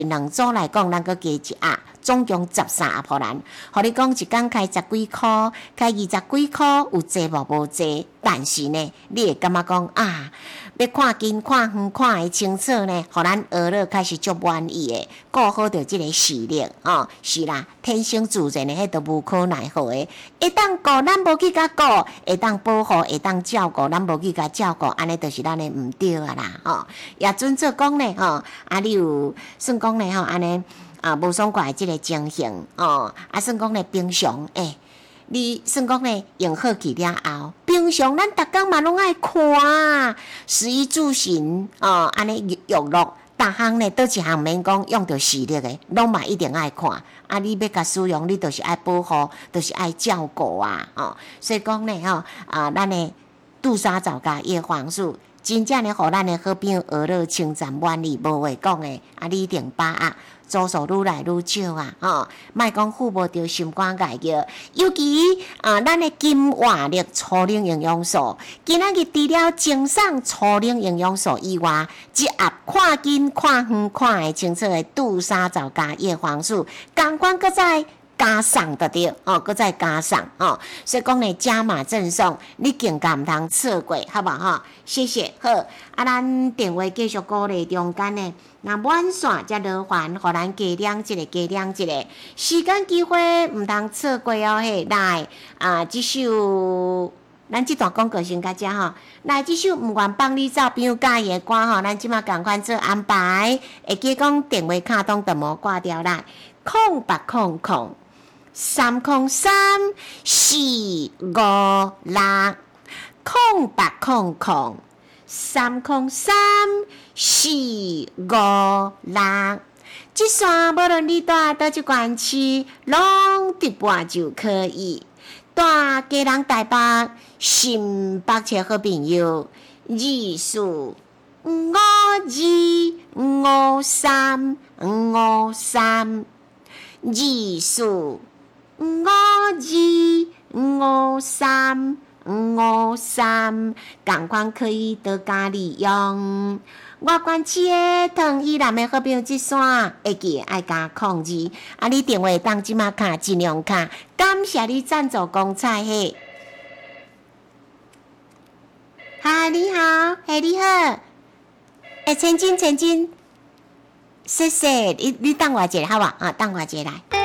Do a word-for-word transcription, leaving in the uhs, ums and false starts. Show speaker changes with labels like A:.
A: 两组来讲，咱搁加一盒，总共十三盒互咱。互你讲一工开十几箍，开二十几箍，有济无无济，但是呢，你会感觉讲啊，要看近、看远、看会清楚呢，互咱学了开始足满意的，顾好着即个视力哦，是啦，天生自然的，迄都无可奈何的，会当顾咱无去甲顾，会当保护，会当照顾，咱无去甲照顾，安尼就是咱的毋对啊啦，吼、哦，也准做讲呢，吼、哦，啊，你有算讲呢，吼，安尼。啊，无爽快即个情形哦，啊，算讲呢平常诶、欸，你算讲呢用好去了后，平常咱逐工嘛拢爱看，食衣住行哦，安尼娱乐，逐项呢倒一项免讲用着视力诶，拢嘛一定爱看。啊，你要甲使用，你就是爱保护，就是爱照顾啊，哦，所以讲呢，吼啊，咱的杜莎藻加叶黄素。真正呢，互咱的好朋友学了称赞满意，无话讲的，啊，你一定把握，组数愈来愈少啊，吼，莫讲负无着心肝解药，尤其啊，咱的金活力初龄营养素，今仔日除了精爽初龄营养素以外，一盒看近、看远、看会清楚的杜莎藻加叶黄素，同款搁再加送就对，哦，搁再加送哦，所以讲呢，加码赠送，你更加毋通错过，好不好？吼，谢谢，好，啊，咱电话继续鼓励中间呢，若满线才落还，互咱加量一个，加量一个，时间机会毋通错过哦，嘿，来啊，这首。咱即段广告先甲遮吼，来即首毋愿帮你走朋友介意的歌吼，咱即马共款做安排，会记讲电话卡通就无挂掉啦，空八空空。三空三四五六，空八空空，三空三四五六。这线无论你住倒一县市，拢直播就可以。住家人台北、新北市好朋友，二四五二五三五三，二四。五二五三五三，同款可以得加利用。我关市的糖衣南的好朋友这线，会记爱加控制。啊，你电话当即马卡尽量卡，感谢你赞助公菜嘿。嗨，你好，嘿，你好，哎，千金千金，谢谢你，你等我一下好不好？啊，等我一下来。